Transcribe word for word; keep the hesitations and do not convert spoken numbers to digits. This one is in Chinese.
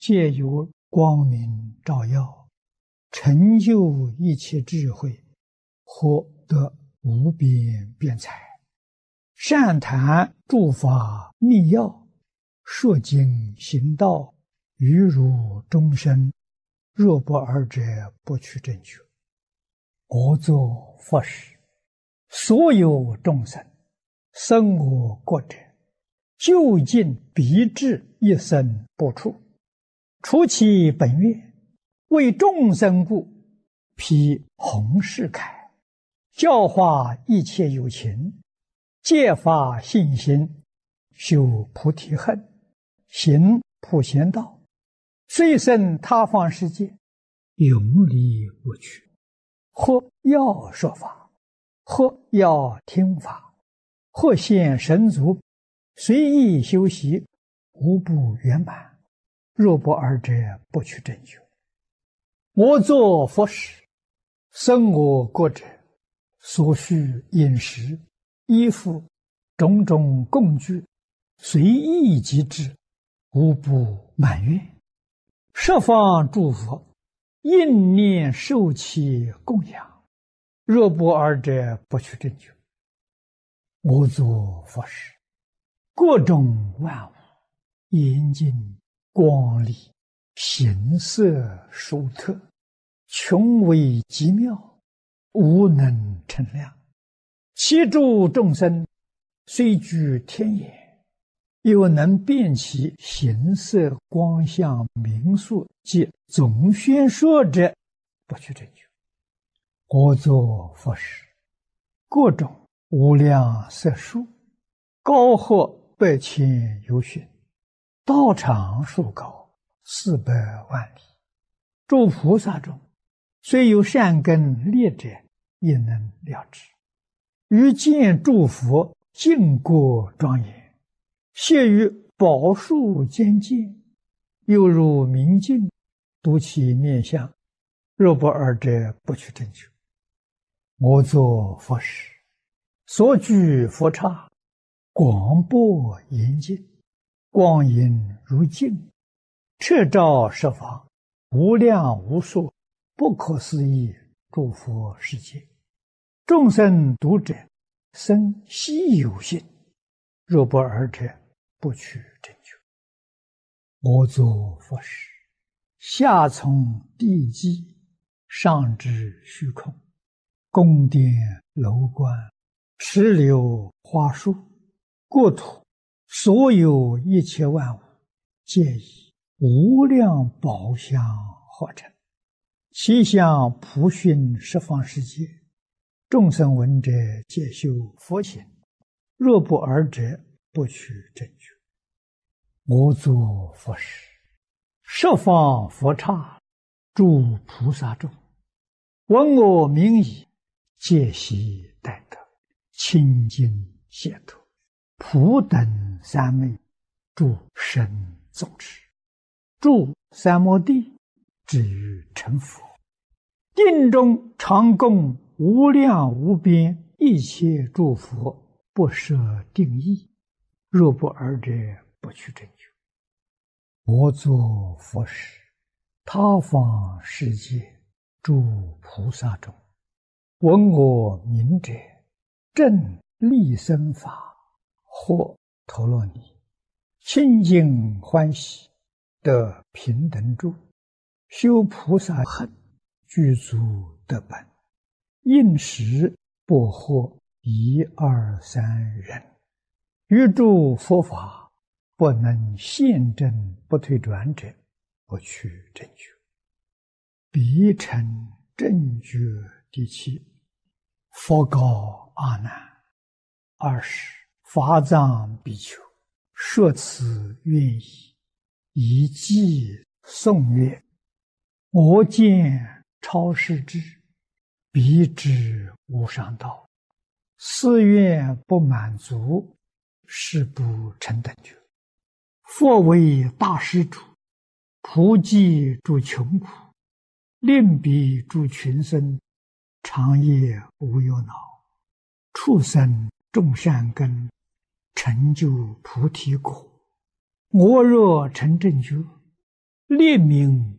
借由光明照耀，成就一切智慧，获得无边辩才。善谈诸法密要，说经行道，于如众生，若不尔者，不取正觉。我作佛时，所有众生生我国者，究竟必至一生不处。除其本愿，为众生故，披弘誓铠，教化一切有情，戒发信心，修菩提恨，行普贤道，虽生他方世界，永离不去。或要说法，或要听法，或现神足，随意修习，无不圆满。若不尔者，不取正觉。我作佛时，生我国者，所需饮食、衣服、种种供具，随意即至，无不满愿。十方诸佛应念受其供养，若不尔者，不取正觉。我作佛时，各种万物严净光丽，形色殊特，穷微极妙，无能称量。其诸众生虽居天眼，又能辨其形色光相名数及总宣说者，不取正觉。我作佛时，各种无量色数，高或百千由旬，道场数高，四百万里。诸菩萨中，虽有善根劣者，也能了知。于见诸佛净国庄严，谢于宝树间见，又如明镜，睹其面相，若不尔者，不取正觉。我作佛时，所居佛刹，广博严净，光影如镜，彻照十方，无量无数，不可思议诸佛世界。众生读者，生希有信，若不尔者，不取正觉。我作佛时，下从地基，上至虚空，宫殿楼观，池流花树，国土所有一切万物，皆以无量宝相化成，其相普熏十方世界。众生闻者，皆修佛行，若不尔者，不取正觉。我作佛时，十方佛刹，诸菩萨众，闻我名已，皆悉待得，清净解脱，普等三昧，诸神众持，住三摩地，至于成佛。定中常供无量无边一切诸佛，不设定义，若不尔者，不取正觉。我作佛时，他方世界诸菩萨中，闻我名者，正利生法，或陀罗尼，清净欢喜，得平等住，修菩萨恨，具足得本，应时不获一二三人，于诸佛法不能现证不退转者，不取正觉。彼成正觉第七。佛告阿难：二十法藏比丘，说此愿意，以偈颂曰：我见超世智，彼知无上道，四愿不满足，是不成等觉。佛为大施主，普济诸穷苦，令彼诸群生，长夜无忧恼，畜生种善根，成就菩提果。我若成正觉， 列名